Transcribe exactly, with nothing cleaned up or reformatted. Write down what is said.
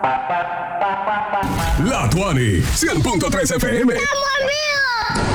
La Tuani, cien punto tres F M. ¡Amor mío!